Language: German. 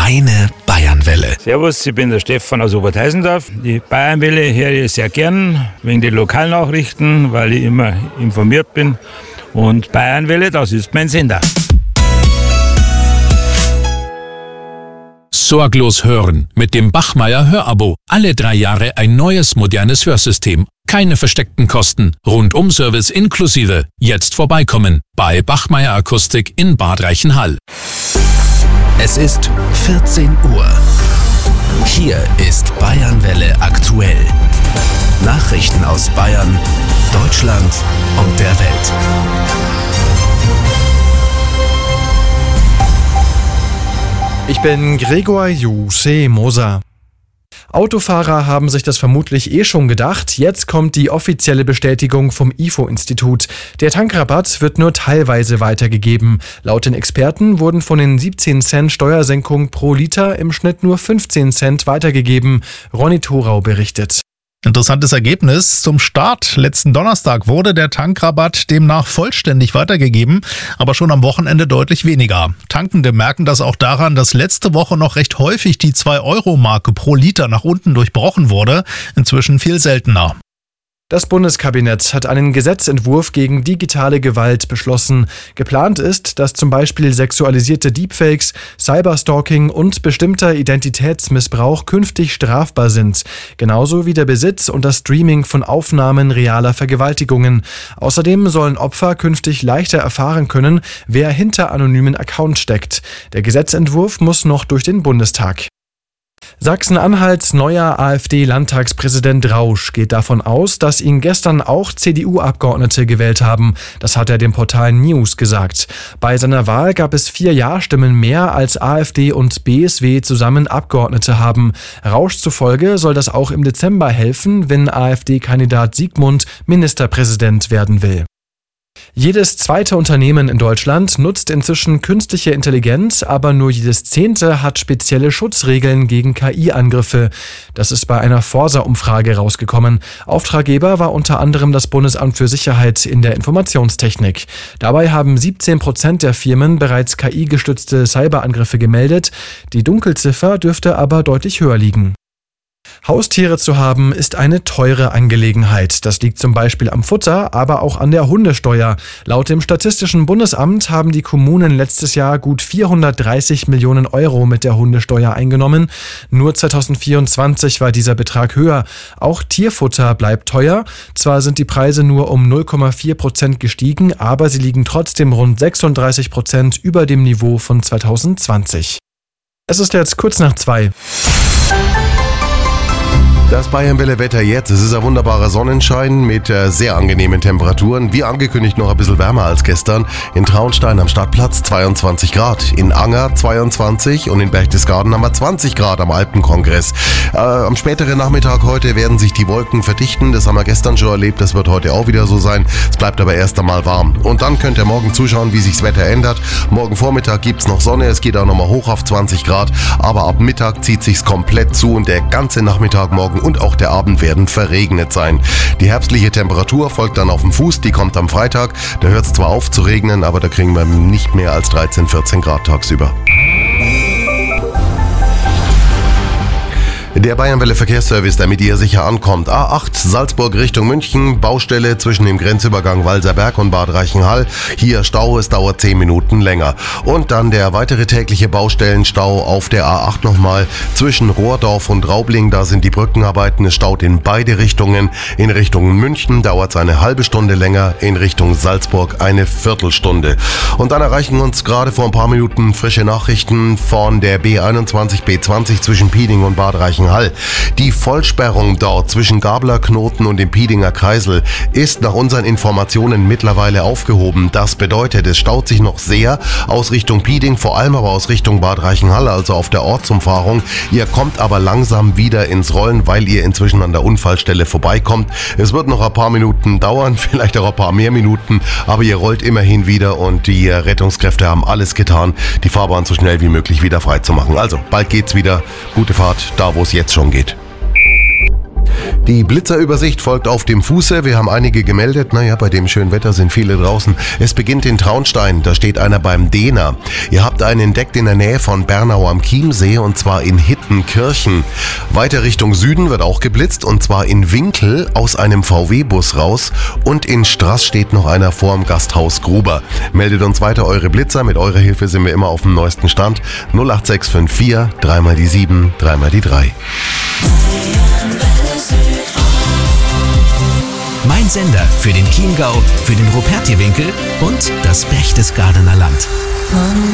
Meine Bayernwelle. Servus, ich bin der Stefan aus Oberteisendorf. Die Bayernwelle höre ich sehr gern, wegen den Lokalnachrichten, weil ich immer informiert bin. Und Bayernwelle, das ist mein Sender. Sorglos hören mit dem Bachmeier Hörabo. Alle 3 Jahre ein neues, modernes Hörsystem. Keine versteckten Kosten. Rundum-Service inklusive. Jetzt vorbeikommen bei Bachmeier Akustik in Bad Reichenhall. Es ist 14 Uhr. Hier ist Bayernwelle aktuell. Nachrichten aus Bayern, Deutschland und der Welt. Ich bin Gregor Juse-Moser. Autofahrer haben sich das vermutlich schon gedacht. Jetzt kommt die offizielle Bestätigung vom IFO-Institut. Der Tankrabatt wird nur teilweise weitergegeben. Laut den Experten wurden von den 17 Cent Steuersenkung pro Liter im Schnitt nur 15 Cent weitergegeben. Ronny Thorau berichtet. Interessantes Ergebnis. Zum Start letzten Donnerstag wurde der Tankrabatt demnach vollständig weitergegeben, aber schon am Wochenende deutlich weniger. Tankende merken das auch daran, dass letzte Woche noch recht häufig die 2-Euro-Marke pro Liter nach unten durchbrochen wurde, inzwischen viel seltener. Das Bundeskabinett hat einen Gesetzentwurf gegen digitale Gewalt beschlossen. Geplant ist, dass zum Beispiel sexualisierte Deepfakes, Cyberstalking und bestimmter Identitätsmissbrauch künftig strafbar sind. Genauso wie der Besitz und das Streaming von Aufnahmen realer Vergewaltigungen. Außerdem sollen Opfer künftig leichter erfahren können, wer hinter anonymen Accounts steckt. Der Gesetzentwurf muss noch durch den Bundestag. Sachsen-Anhalts neuer AfD-Landtagspräsident Rausch geht davon aus, dass ihn gestern auch CDU-Abgeordnete gewählt haben. Das hat er dem Portal News gesagt. Bei seiner Wahl gab es 4 Ja-Stimmen mehr, als AfD und BSW zusammen Abgeordnete haben. Rausch zufolge soll das auch im Dezember helfen, wenn AfD-Kandidat Siegmund Ministerpräsident werden will. Jedes zweite Unternehmen in Deutschland nutzt inzwischen künstliche Intelligenz, aber nur jedes 10. hat spezielle Schutzregeln gegen KI-Angriffe. Das ist bei einer Forsa-Umfrage rausgekommen. Auftraggeber war unter anderem das Bundesamt für Sicherheit in der Informationstechnik. Dabei haben 17% der Firmen bereits KI-gestützte Cyberangriffe gemeldet. Die Dunkelziffer dürfte aber deutlich höher liegen. Haustiere zu haben ist eine teure Angelegenheit. Das liegt zum Beispiel am Futter, aber auch an der Hundesteuer. Laut dem Statistischen Bundesamt haben die Kommunen letztes Jahr gut 430 Millionen Euro mit der Hundesteuer eingenommen. Nur 2024 war dieser Betrag höher. Auch Tierfutter bleibt teuer. Zwar sind die Preise nur um 0,4% gestiegen, aber sie liegen trotzdem rund 36% über dem Niveau von 2020. Es ist jetzt kurz nach 2. Das Bayernwelle-Wetter jetzt. Es ist ein wunderbarer Sonnenschein mit sehr angenehmen Temperaturen. Wie angekündigt noch ein bisschen wärmer als gestern. In Traunstein am Stadtplatz 22 Grad. In Anger 22 und in Berchtesgaden haben wir 20 Grad am Alpenkongress. Am späteren Nachmittag heute werden sich die Wolken verdichten. Das haben wir gestern schon erlebt. Das wird heute auch wieder so sein. Es bleibt aber erst einmal warm. Und dann könnt ihr morgen zuschauen, wie sich das Wetter ändert. Morgen Vormittag gibt es noch Sonne. Es geht auch nochmal hoch auf 20 Grad. Aber ab Mittag zieht sich's komplett zu und der ganze Nachmittag morgen und auch der Abend werden verregnet sein. Die herbstliche Temperatur folgt dann auf dem Fuß, die kommt am Freitag. Da hört es zwar auf zu regnen, aber da kriegen wir nicht mehr als 13, 14 Grad tagsüber. Der Bayernwelle Verkehrsservice, damit ihr sicher ankommt. A8 Salzburg Richtung München, Baustelle zwischen dem Grenzübergang Walserberg und Bad Reichenhall. Hier Stau, es dauert 10 Minuten länger. Und dann der weitere tägliche Baustellenstau auf der A8 nochmal zwischen Rohrdorf und Raubling. Da sind die Brückenarbeiten, es staut in beide Richtungen. In Richtung München dauert es eine halbe Stunde länger, in Richtung Salzburg eine Viertelstunde. Und dann erreichen uns gerade vor ein paar Minuten frische Nachrichten von der B21, B20 zwischen Pieding und Bad Reichenhall. Die Vollsperrung dort zwischen Gablerknoten und dem Piedinger Kreisel ist nach unseren Informationen mittlerweile aufgehoben. Das bedeutet, es staut sich noch sehr aus Richtung Pieding, vor allem aber aus Richtung Bad Reichenhall, also auf der Ortsumfahrung. Ihr kommt aber langsam wieder ins Rollen, weil ihr inzwischen an der Unfallstelle vorbeikommt. Es wird noch ein paar Minuten dauern, vielleicht auch ein paar mehr Minuten, aber ihr rollt immerhin wieder und die Rettungskräfte haben alles getan, die Fahrbahn so schnell wie möglich wieder frei zu machen. Also, bald geht's wieder. Gute Fahrt, da wo es jetzt schon geht. Die Blitzerübersicht folgt auf dem Fuße. Wir haben einige gemeldet. Naja, bei dem schönen Wetter sind viele draußen. Es beginnt in Traunstein. Da steht einer beim Dehner. Ihr habt einen entdeckt in der Nähe von Bernau am Chiemsee und zwar in Hittenkirchen. Weiter Richtung Süden wird auch geblitzt und zwar in Winkel aus einem VW-Bus raus. Und in Straß steht noch einer vorm Gasthaus Gruber. Meldet uns weiter eure Blitzer. Mit eurer Hilfe sind wir immer auf dem neuesten Stand. 08654 3 mal die 7, 3 mal die 3. Mein Sender für den Chiemgau, für den Rupertiewinkel und das Berchtesgadener Land.